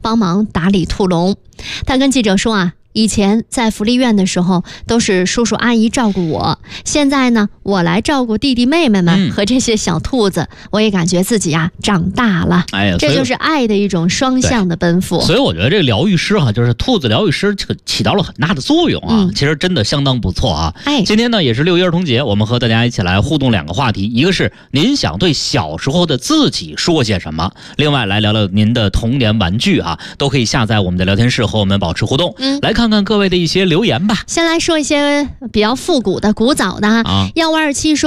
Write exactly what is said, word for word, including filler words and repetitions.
帮忙打理兔笼。他跟记者说啊，以前在福利院的时候都是叔叔阿姨照顾我，现在呢我来照顾弟弟妹妹们和这些小兔子、嗯、我也感觉自己啊长大了。 哎呀， 这就是爱的一种双向的奔赴。 所以我觉得这个疗愈师哈、啊，就是兔子疗愈师这个起到了很大的作用啊、嗯、其实真的相当不错啊。 哎， 今天呢也是六一儿童节，我们和大家一起来互动两个话题，一个是您想对小时候的自己说些什么，另外来聊聊您的童年玩具啊，都可以下载我们的聊天室和我们保持互动。嗯，来看看各位的一些留言吧。 先来说一些比较复古的古早的啊，幺五二七说